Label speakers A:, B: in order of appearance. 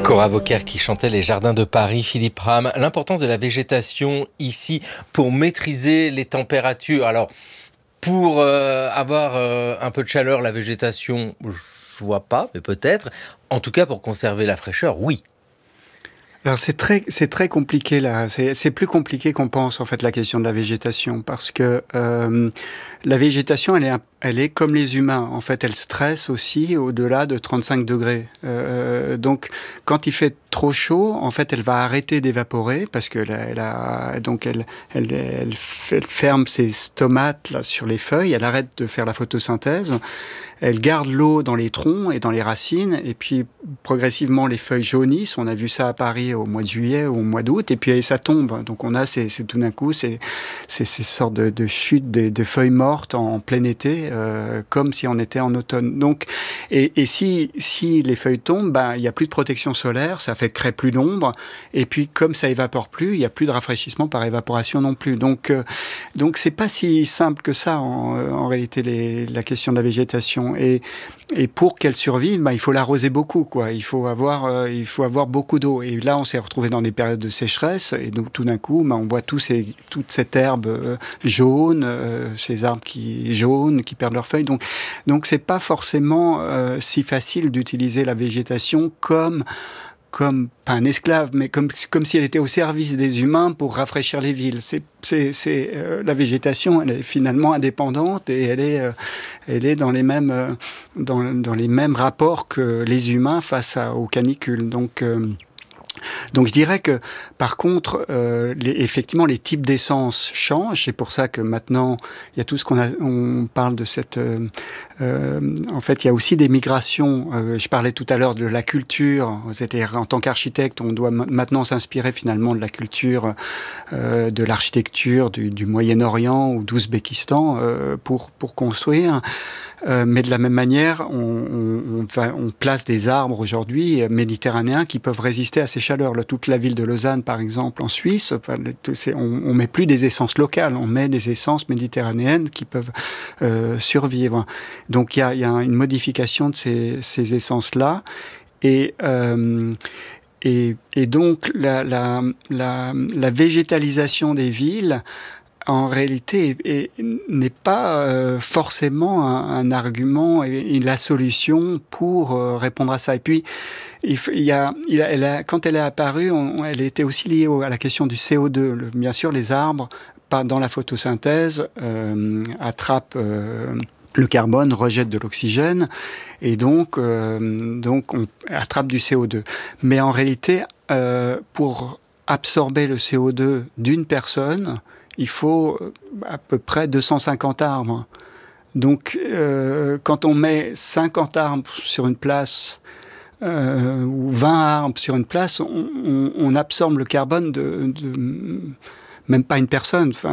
A: Cora Vauquer qui chantait Les Jardins de Paris, Philippe Ram. L'importance de la végétation ici pour maîtriser les températures. Alors, pour avoir un peu de chaleur, la végétation, je vois pas, mais peut-être. En tout cas, pour conserver la fraîcheur, oui.
B: Alors c'est très compliqué là. C'est plus compliqué qu'on pense en fait la question de la végétation parce que la végétation elle est comme les humains. En fait, elle stresse aussi au-delà de 35 degrés. Donc quand il fait trop chaud, en fait, elle va arrêter d'évaporer parce que elle ferme ses stomates là sur les feuilles. Elle arrête de faire la photosynthèse. Elle garde l'eau dans les troncs et dans les racines, et puis progressivement les feuilles jaunissent. On a vu ça à Paris au mois de juillet ou au mois d'août, et puis ça tombe. Donc on a tout d'un coup ces sortes de chutes de feuilles mortes en plein été, comme si on était en automne. Donc et si les feuilles tombent, il y a plus de protection solaire, ça crée plus d'ombre, et puis comme ça évapore plus, il y a plus de rafraîchissement par évaporation non plus. Donc c'est pas si simple que ça en réalité la question de la végétation. Et pour qu'elle survive, il faut l'arroser beaucoup, quoi. Il faut avoir beaucoup d'eau. Et là, on s'est retrouvé dans des périodes de sécheresse, et donc tout d'un coup, on voit toute cette herbe jaune, ces arbres jaunes qui perdent leurs feuilles. Donc c'est pas forcément si facile d'utiliser la végétation comme pas un esclave, mais comme si elle était au service des humains pour rafraîchir les villes. La végétation, elle est finalement indépendante, et elle est dans les mêmes rapports que les humains face aux canicules. Donc je dirais que par contre, effectivement, les types d'essence changent. C'est pour ça que maintenant, il y a tout ce on parle de cette... en fait, il y a aussi des migrations. Je parlais tout à l'heure de la culture. En tant qu'architecte, on doit maintenant s'inspirer finalement de la culture, de l'architecture du Moyen-Orient ou d'Ouzbékistan pour construire. Mais de la même manière, on place des arbres aujourd'hui méditerranéens qui peuvent résister à ces chaleurs. Toute la ville de Lausanne, par exemple, en Suisse, on met plus des essences locales, on met des essences méditerranéennes qui peuvent survivre. Donc il y a une modification de ces essences-là. Et donc la végétalisation des villes, en réalité, n'est pas forcément un argument et la solution pour répondre à ça. Et puis, quand elle est apparue, elle était aussi liée à la question du CO2. Bien sûr, les arbres, dans la photosynthèse, attrapent le carbone, rejettent de l'oxygène, et donc on attrape du CO2. Mais en réalité, pour absorber le CO2 d'une personne, il faut à peu près 250 arbres. Donc, quand on met 50 arbres sur une place, ou 20 arbres sur une place, on absorbe le carbone de même pas une personne. Enfin,